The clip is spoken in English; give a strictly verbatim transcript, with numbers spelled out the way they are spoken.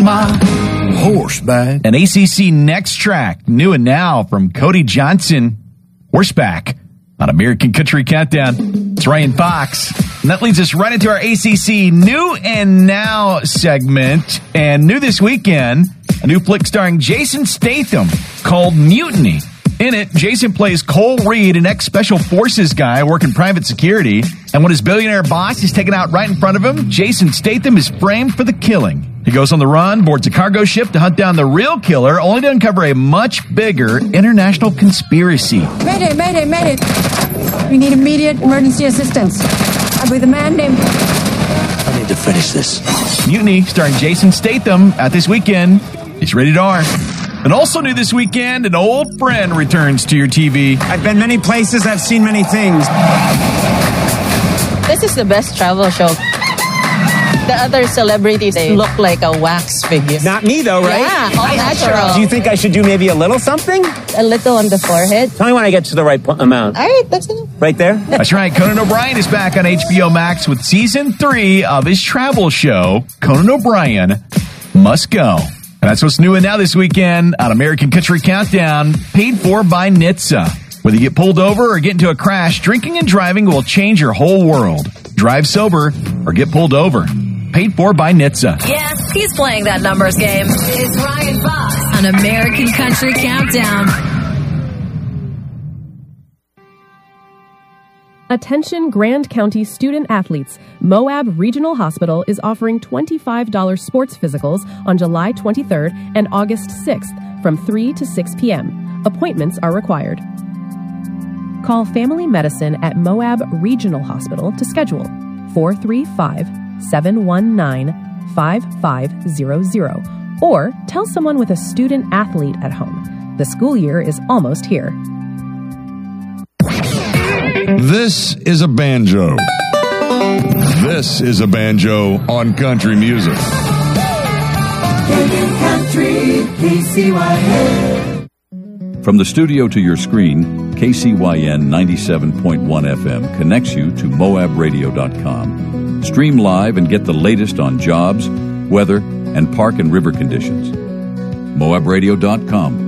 my horseback. An A C C Next track, new and now from Cody Johnson, Horseback, on American Country Countdown. It's Ryan Fox. And that leads us right into our A C C New and Now segment. And new this weekend, a new flick starring Jason Statham called Mutiny. In it, Jason plays Cole Reed, an ex-Special Forces guy working private security. And when his billionaire boss is taken out right in front of him, Jason Statham is framed for the killing. He goes on the run, boards a cargo ship to hunt down the real killer, only to uncover a much bigger international conspiracy. Mayday, mayday, mayday. We need immediate emergency assistance. I'm with a man named... I need to finish this. Mutiny, starring Jason Statham, out this weekend. It's rated R. And also new this weekend, an old friend returns to your T V. I've been many places, I've seen many things. This is the best travel show. The other celebrities, they look like a wax figure. Not me, though, right? Yeah, all natural. Do you think I should do maybe a little something? A little on the forehead. Tell me when I get to the right po- amount. All right, that's it. Right there? That's right. Conan O'Brien is back on H B O Max with season three of his travel show, Conan O'Brien Must Go. And that's what's new and now this weekend on American Country Countdown, paid for by N H T S A. Whether you get pulled over or get into a crash, drinking and driving will change your whole world. Drive sober or get pulled over. Paid for by N H T S A. Yeah, he's playing that numbers game. It's Ryan Fox on American Country Countdown. Attention Grand County student athletes. Moab Regional Hospital is offering twenty-five dollars sports physicals on July twenty-third and August sixth from three to six p.m. Appointments are required. Call Family Medicine at Moab Regional Hospital to schedule four three five, seven one nine, five five zero zero or tell someone with a student athlete at home. The school year is almost here. This is a banjo. This is a banjo on country music. Country, K C Y N. From the studio to your screen, K C Y N ninety-seven point one F M connects you to moab radio dot com. Stream live and get the latest on jobs, weather, and park and river conditions. moab radio dot com.